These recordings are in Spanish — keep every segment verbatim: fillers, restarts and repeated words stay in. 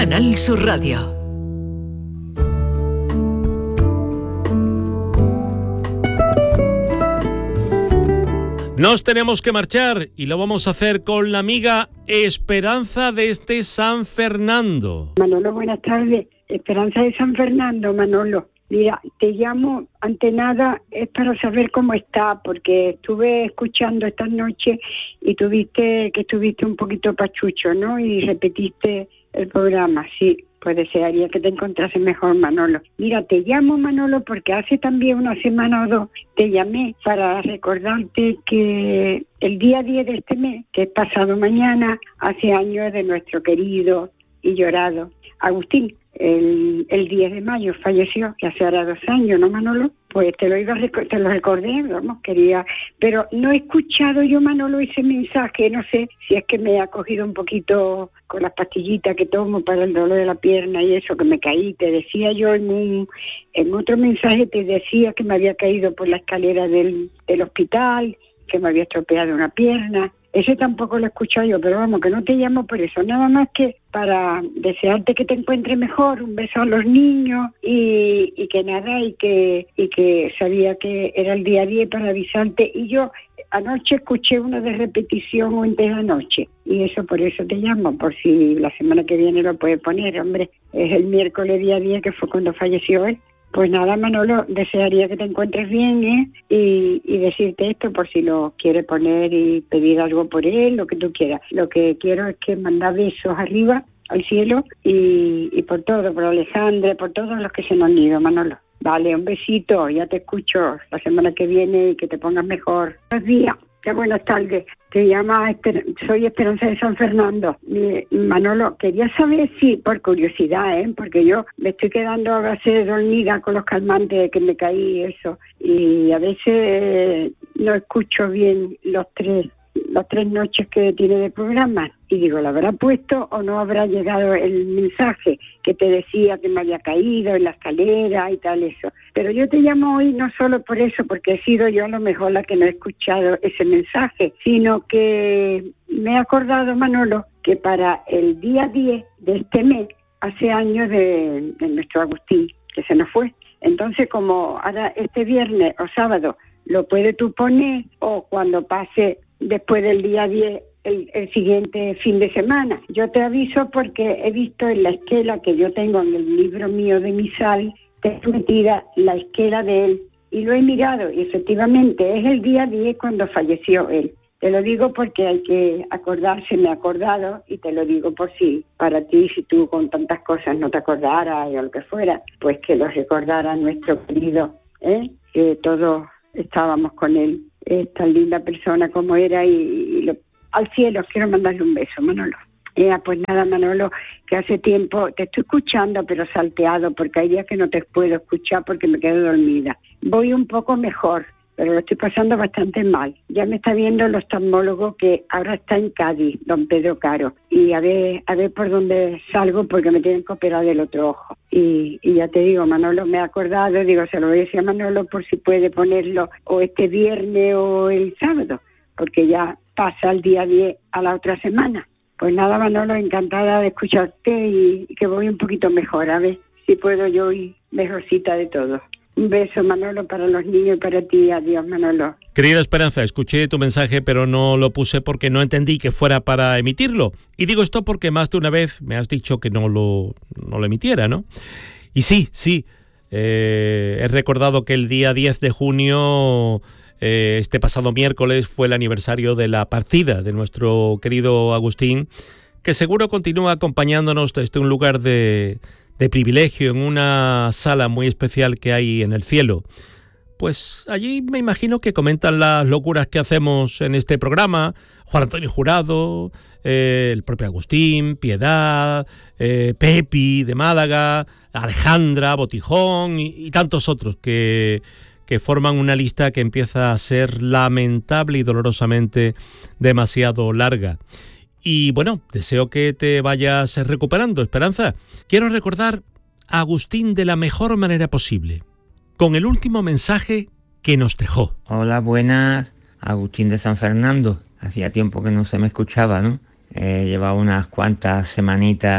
Canal Sur Radio. Nos tenemos que marchar y lo vamos a hacer con la amiga Esperanza desde San Fernando. Manolo, buenas tardes. Esperanza de San Fernando, Manolo. Mira, te llamo, ante nada, es para saber cómo está, porque estuve escuchando esta noche y tuviste que estuviste un poquito pachucho, ¿no? Y repetiste el programa, sí. Pues desearía que te encontrases mejor, Manolo. Mira, te llamo, Manolo, porque hace también una semana o dos te llamé para recordarte que el día diez de este mes, que es pasado mañana, hace años de nuestro querido y llorado Agustín. El, el diez de mayo falleció, que hace ahora dos años, ¿no, Manolo? Pues te lo iba a rec- te lo recordé, vamos, quería, pero no he escuchado yo, Manolo, ese mensaje, no sé si es que me ha cogido un poquito con las pastillitas que tomo para el dolor de la pierna y eso, que me caí. Te decía yo en un en otro mensaje, te decía que me había caído por la escalera del, del hospital, que me había estropeado una pierna. Ese tampoco lo he escuchado yo, pero vamos, que no te llamo por eso, nada más que para desearte que te encuentres mejor, un beso a los niños y, y que nada, y que y que sabía que era el día diez para avisarte. Y yo anoche escuché una de repetición o de la noche, y eso por eso te llamo, por si la semana que viene lo puedes poner, hombre, es el miércoles día diez, que fue cuando falleció él. Pues nada, Manolo, desearía que te encuentres bien, ¿eh? Y, y decirte esto por si lo quieres poner y pedir algo por él, lo que tú quieras. Lo que quiero es que mandar besos arriba, al cielo, y, y por todo, por Alejandra, por todos los que se nos han ido, Manolo. Vale, un besito, ya te escucho la semana que viene y que te pongas mejor. Buenos días, qué buenas tardes. Te llama, Esper- soy Esperanza de San Fernando. Mi, Manolo, quería saber si, por curiosidad, ¿eh? Porque yo me estoy quedando a base dormida con los calmantes que me caí y eso. Y a veces eh, no escucho bien los tres las tres noches que tiene de programa. Y digo, ¿lo habrá puesto o no habrá llegado el mensaje que te decía que me había caído en la escalera y tal, eso? Pero yo te llamo hoy no solo por eso, porque he sido yo a lo mejor la que no he escuchado ese mensaje, sino que me he acordado, Manolo, que para el día diez de este mes, hace años de, de nuestro Agustín, que se nos fue. Entonces, como ahora este viernes o sábado lo puedes tú poner, o cuando pase después del día diez, el, el siguiente fin de semana. Yo te aviso porque he visto en la esquela que yo tengo en el libro mío de misal, está metida la esquela de él, y lo he mirado, y efectivamente es el día diez cuando falleció él. Te lo digo porque hay que acordarse, me he acordado, y te lo digo por si, para ti, si tú con tantas cosas no te acordaras o lo que fuera, pues que lo recordara nuestro querido, ¿eh? Que todos estábamos con él. Es tan linda persona como era, y, y lo, al cielo quiero mandarle un beso, Manolo. Eh, pues nada, Manolo, que hace tiempo te estoy escuchando, pero salteado, porque hay días que no te puedo escuchar porque me quedo dormida. Voy un poco mejor, pero lo estoy pasando bastante mal. Ya me está viendo el oftalmólogo, que ahora está en Cádiz, don Pedro Caro, y a ver a ver por dónde salgo, porque me tienen que operar del otro ojo. Y, y ya te digo, Manolo, me he acordado, digo, se lo voy a decir a Manolo por si puede ponerlo o este viernes o el sábado, porque ya pasa el día diez a la otra semana. Pues nada, Manolo, encantada de escucharte y, y que voy un poquito mejor, a ver si puedo yo ir mejorcita de todo. Un beso, Manolo, para los niños y para ti. Adiós, Manolo. Querida Esperanza, escuché tu mensaje, pero no lo puse porque no entendí que fuera para emitirlo. Y digo esto porque más de una vez me has dicho que no lo, no lo emitiera, ¿no? Y sí, sí, eh, he recordado que el día diez de junio, eh, este pasado miércoles, fue el aniversario de la partida de nuestro querido Agustín, que seguro continúa acompañándonos desde un lugar de... de privilegio en una sala muy especial que hay en el cielo. Pues allí me imagino que comentan las locuras que hacemos en este programa, Juan Antonio Jurado, eh, el propio Agustín, Piedad, eh, Pepi de Málaga, Alejandra, Botijón y, y tantos otros que, que forman una lista que empieza a ser lamentable y dolorosamente demasiado larga. Y bueno, deseo que te vayas recuperando, Esperanza. Quiero recordar a Agustín de la mejor manera posible, con el último mensaje que nos dejó. Hola, buenas, Agustín de San Fernando. Hacía tiempo que no se me escuchaba, ¿no? He llevado unas cuantas semanitas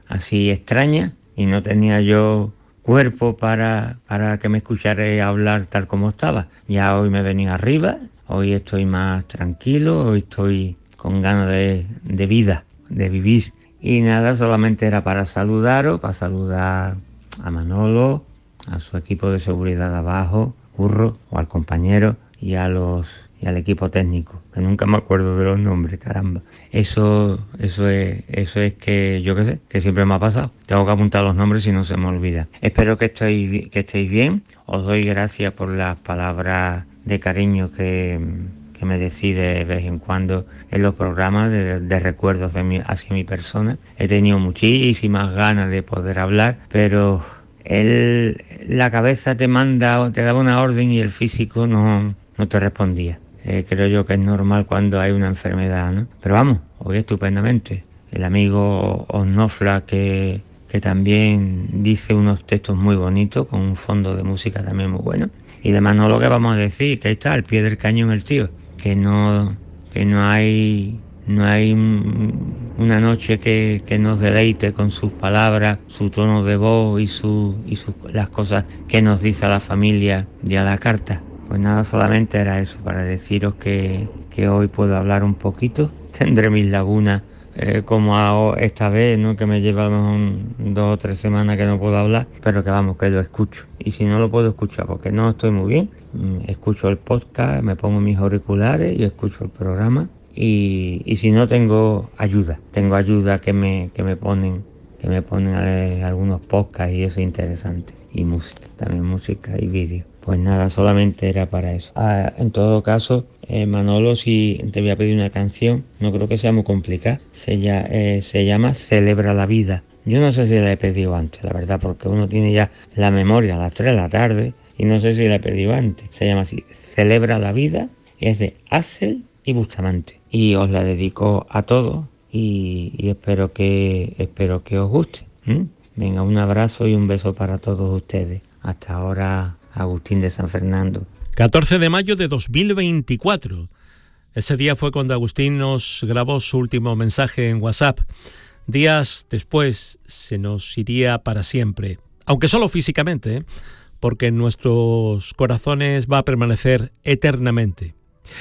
así extraña y no tenía yo cuerpo para, para que me escuchara hablar tal como estaba. Ya hoy me he venido arriba, hoy estoy más tranquilo, hoy estoy con ganas de, de vida, de vivir. Y nada, solamente era para saludaros, para saludar a Manolo, a su equipo de seguridad de abajo, Curro, o al compañero, y a los y al equipo técnico, que nunca me acuerdo de los nombres, caramba. Eso eso es eso es que yo qué sé, que siempre me ha pasado. Tengo que apuntar los nombres si no se me olvida. Espero que estéis que estéis bien. Os doy gracias por las palabras de cariño que, que me decís de vez en cuando en los programas de, de recuerdos de mi, hacia mi persona. He tenido muchísimas ganas de poder hablar, pero el, la cabeza te manda, te daba una orden y el físico no, no te respondía. Eh, creo yo que es normal cuando hay una enfermedad, ¿no? Pero vamos, hoy estupendamente. El amigo Osnofla, que, que también dice unos textos muy bonitos, con un fondo de música también muy bueno. Y de Manolo, que vamos a decir, que ahí está, al pie del cañón el tío. Que no, que no hay, no hay una noche que, que nos deleite con sus palabras, su tono de voz y, su, y su, las cosas que nos dice a la familia de a la carta. Pues nada, solamente era eso, para deciros que, que hoy puedo hablar un poquito. Tendré mis lagunas, eh, como hago esta vez, ¿no? Que me lleva a lo mejor dos o tres semanas que no puedo hablar, pero que vamos, que lo escucho. Y si no lo puedo escuchar porque no estoy muy bien, escucho el podcast, me pongo mis auriculares y escucho el programa. Y, y si no, tengo ayuda, tengo ayuda que me, que me ponen, que me ponen eh, algunos podcasts y eso es interesante. Y música, también música y vídeo. Pues nada, solamente era para eso. Ah, en todo caso, eh, Manolo, si te voy a pedir una canción, no creo que sea muy complicada. Se, ya, eh, se llama Celebra la Vida. Yo no sé si la he pedido antes, la verdad, porque uno tiene ya la memoria a las tres de la tarde y no sé si la he pedido antes. Se llama así, Celebra la Vida, y es de Axel y Bustamante. Y os la dedico a todos y, y espero que espero que os guste. ¿Mm? Venga, un abrazo y un beso para todos ustedes. Hasta ahora, Agustín de San Fernando. catorce de mayo de dos mil veinticuatro. Ese día fue cuando Agustín nos grabó su último mensaje en WhatsApp. Días después se nos iría para siempre, aunque solo físicamente, ¿eh? Porque en nuestros corazones va a permanecer eternamente.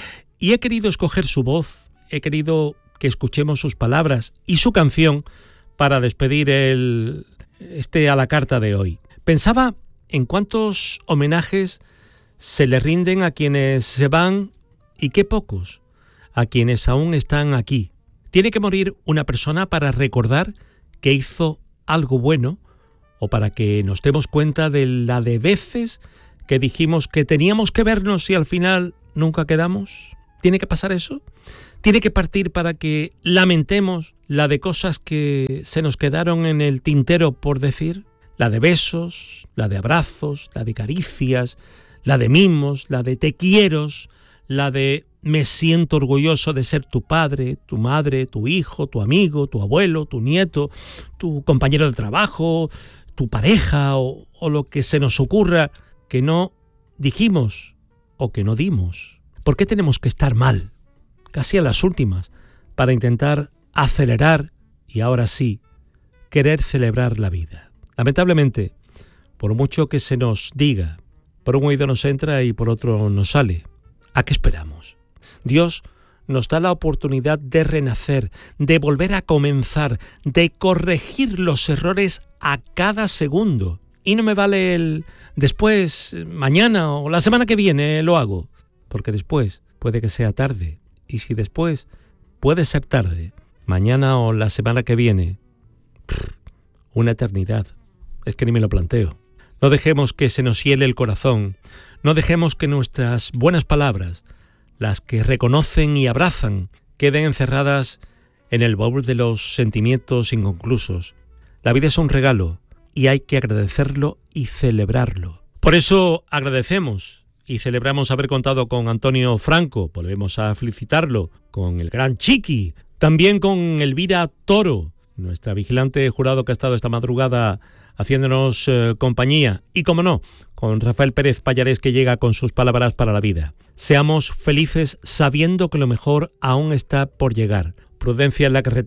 Y he querido escoger su voz, he querido que escuchemos sus palabras y su canción para despedir el, este a la carta de hoy. Pensaba en cuántos homenajes se le rinden a quienes se van y qué pocos a quienes aún están aquí. Tiene que morir una persona para recordar que hizo algo bueno o para que nos demos cuenta de la de veces que dijimos que teníamos que vernos y al final nunca quedamos. ¿Tiene que pasar eso? ¿Tiene que partir para que lamentemos la de cosas que se nos quedaron en el tintero por decir? La de besos, la de abrazos, la de caricias, la de mimos, la de te quieros, la de me siento orgulloso de ser tu padre, tu madre, tu hijo, tu amigo, tu abuelo, tu nieto, tu compañero de trabajo, tu pareja o, o lo que se nos ocurra que no dijimos o que no dimos. ¿Por qué tenemos que estar mal, casi a las últimas, para intentar acelerar y ahora sí, querer celebrar la vida? Lamentablemente, por mucho que se nos diga, por un oído nos entra y por otro nos sale. ¿A qué esperamos? Dios nos da la oportunidad de renacer, de volver a comenzar, de corregir los errores a cada segundo. Y no me vale el después, mañana o la semana que viene lo hago, porque después puede que sea tarde. Y si después puede ser tarde, mañana o la semana que viene, pff, una eternidad. Es que ni me lo planteo. No dejemos que se nos hiele el corazón, no dejemos que nuestras buenas palabras, las que reconocen y abrazan, queden encerradas en el baúl de los sentimientos inconclusos. La vida es un regalo y hay que agradecerlo y celebrarlo. Por eso agradecemos y celebramos haber contado con Antonio Franco, volvemos a felicitarlo, con el gran Chiqui, también con Elvira Toro, nuestra vigilante jurado que ha estado esta madrugada haciéndonos eh, compañía, y como no, con Rafael Pérez Payares, que llega con sus palabras para la vida. Seamos felices sabiendo que lo mejor aún está por llegar. Prudencia en la carretera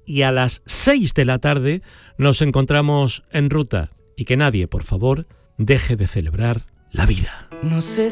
y a las seis de la tarde nos encontramos en ruta. Y que nadie, por favor, deje de celebrar la vida. No sé